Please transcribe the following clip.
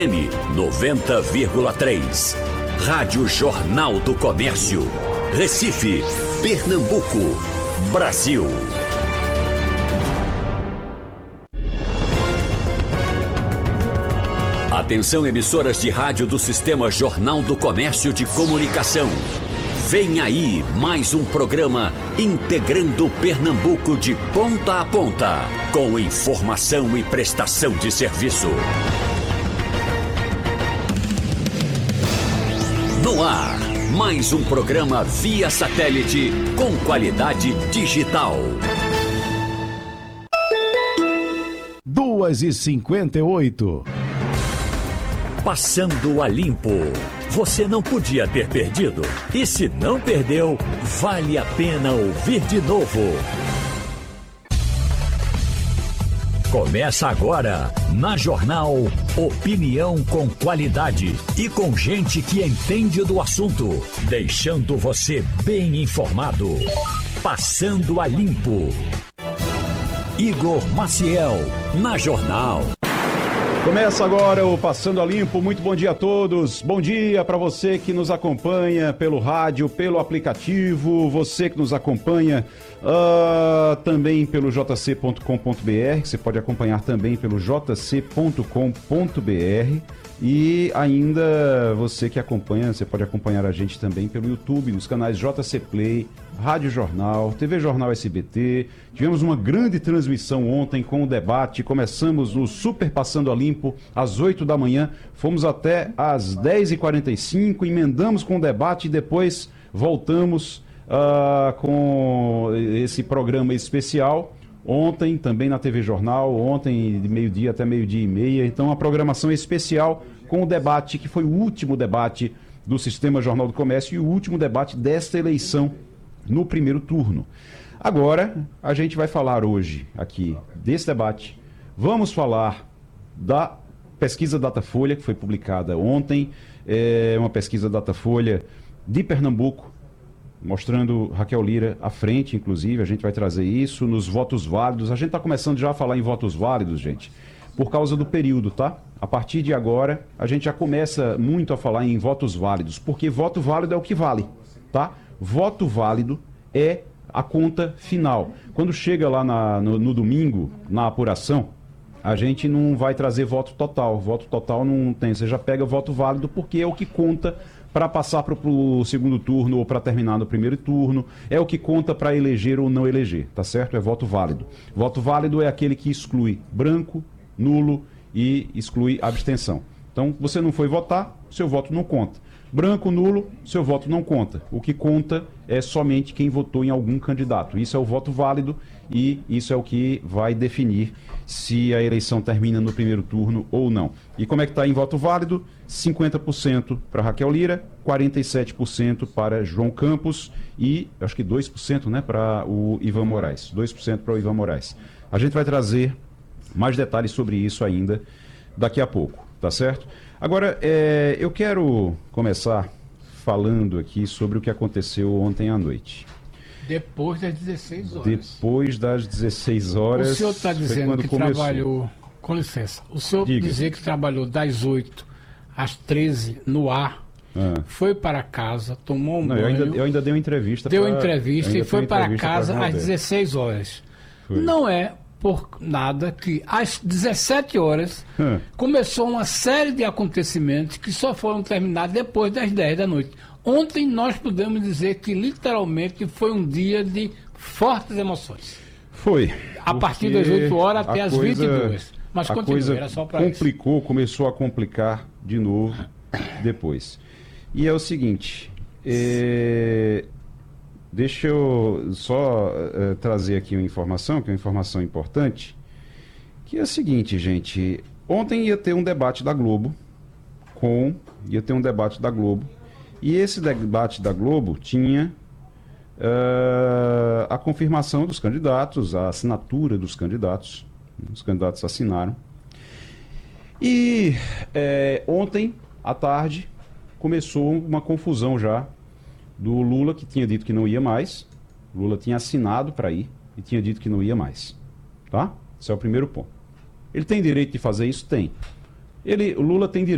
FM 90,3. Rádio Jornal do Comércio. Recife, Pernambuco, Brasil. Atenção, emissoras de rádio do Sistema Jornal do Comércio de Comunicação. Vem aí mais um programa integrando Pernambuco de ponta a ponta, com informação e prestação de serviço. No ar, mais um programa via satélite com qualidade digital. 2h58. Passando a limpo. Você não podia ter perdido. E se não perdeu, vale a pena ouvir de novo. Começa agora, na Jornal, opinião com qualidade e com gente que entende do assunto, deixando você bem informado. Passando a limpo. Igor Maciel, na Jornal. Começa agora o Passando a Limpo. Muito bom dia a todos. Bom dia para você que nos acompanha pelo rádio, pelo aplicativo, você que nos acompanha também pelo jc.com.br, que você pode acompanhar também pelo jc.com.br. E ainda você que acompanha, você pode acompanhar a gente também pelo YouTube, nos canais JC Play, Rádio Jornal, TV Jornal SBT. Tivemos uma grande transmissão ontem com o debate. Começamos no Super Passando a Limpo às 8 da manhã, fomos até às 10h45, emendamos com o debate e depois voltamos com esse programa especial. Ontem também na TV Jornal, ontem de meio-dia até meio-dia e meia. Então a programação é especial com o debate, que foi o último debate do Sistema Jornal do Comércio e o último debate desta eleição no primeiro turno. Agora a gente vai falar hoje aqui desse debate. Vamos falar da pesquisa Datafolha, que foi publicada ontem. É uma pesquisa Datafolha de Pernambuco, mostrando Raquel Lira à frente, inclusive. A gente vai trazer isso nos votos válidos. A gente está começando já a falar em votos válidos, gente, por causa do período, tá? A partir de agora, a gente já começa muito a falar em votos válidos, porque voto válido é o que vale, tá? Voto válido é a conta final. Quando chega lá no domingo, na apuração, a gente não vai trazer voto total. Voto total não tem. Você já pega voto válido porque é o que conta para passar para o segundo turno ou para terminar no primeiro turno, é o que conta para eleger ou não eleger, tá certo? É voto válido. Voto válido é aquele que exclui branco, nulo e exclui abstenção. Então, você não foi votar, seu voto não conta. Branco, nulo, seu voto não conta. O que conta é somente quem votou em algum candidato. Isso é o voto válido e isso é o que vai definir se a eleição termina no primeiro turno ou não. E como é que está em voto válido? 50% para Raquel Lira, 47% para João Campos e acho que 2%, né, para o Ivan Moraes. 2% para o Ivan Moraes. A gente vai trazer mais detalhes sobre isso ainda daqui a pouco, tá certo? Agora, eu quero começar falando aqui sobre o que aconteceu ontem à noite. Depois das 16 horas. Depois das 16 horas. O senhor está dizendo que trabalhou. Com licença. O senhor dizer que trabalhou das 8 às 13 no ar, foi para casa, tomou um banho. Eu ainda dei uma entrevista. Deu entrevista e foi para casa às 16 horas. Foi. Não é por nada que às 17 horas começou uma série de acontecimentos que só foram terminados depois das 10 da noite. Ontem nós podemos dizer que literalmente foi um dia de fortes emoções. Foi. A partir das 8 horas até as 22. Mas a continua, coisa era só para complicou, começou a complicar de novo depois. E é o seguinte, deixa eu só trazer aqui uma informação, que é uma informação importante, que é o seguinte, gente, ontem ia ter um debate da Globo, e esse debate da Globo tinha a confirmação dos candidatos, a assinatura dos candidatos, os candidatos assinaram. E ontem à tarde começou uma confusão já do Lula, que tinha dito que não ia mais. Lula tinha assinado para ir e tinha dito que não ia mais. Tá? Esse é o primeiro ponto. Ele tem direito de fazer isso? Tem. O Lula tem direito